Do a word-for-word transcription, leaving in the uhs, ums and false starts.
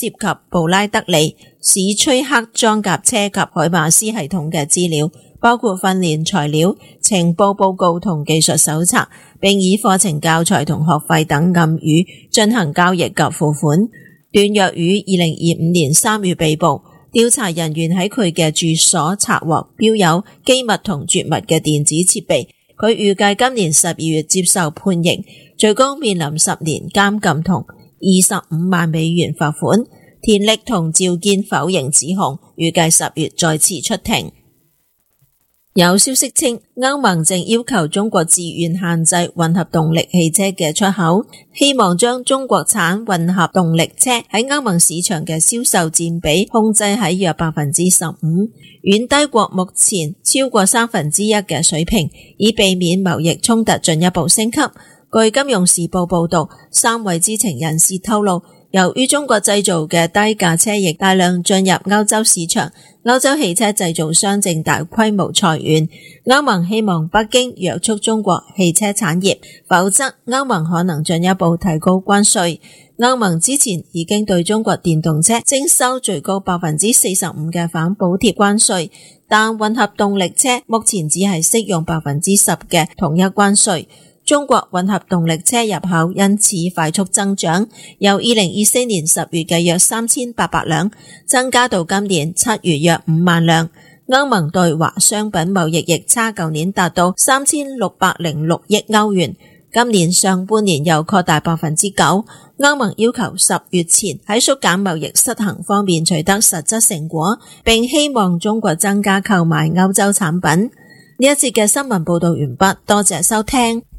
涉及布拉德利、史崔克裝甲車及海馬斯系統嘅資料，包括訓練材料、情報報告同技術手冊，並以課程教材同學費等暗語進行交易及付款。段若宇二零二五年三月被捕，調查人員喺佢嘅住所查獲標有機密同絕密嘅電子設備。佢預計今年十二月接受判刑，最高面臨十年監禁同二十五萬美元罰款。田力同趙建否認指控，預計十月再次出庭。有消息稱，歐盟正要求中國自願限制混合動力汽車嘅出口，希望將中國產混合動力車喺歐盟市場嘅銷售佔比控制喺約百分之十五，遠低過目前超過三分之一嘅水平，以避免貿易衝突進一步升級。據金融時報報道，三位知情人士透露，由於中國製造嘅低價車亦大量進入歐洲市場，歐洲汽車製造商正大規模裁員。歐盟希望北京約束中國汽車產業，否則歐盟可能進一步提高關稅。歐盟之前已經對中國電動車徵收最高百分之四十五嘅反補貼關稅，但混合動力車目前只係適用百分之十嘅統一關稅。中國混合動力車入口因此快速增長，由二零二四年十月嘅約三千八百輛增加到今年七月約五萬輛。歐盟對華商品貿易逆差舊年達到三千六百零六億歐元，今年上半年又擴大百分之九。歐盟要求十月前喺縮減貿易失衡方面取得實質成果，並希望中國增加購買歐洲產品。呢一節嘅新聞報道完畢，多謝收聽。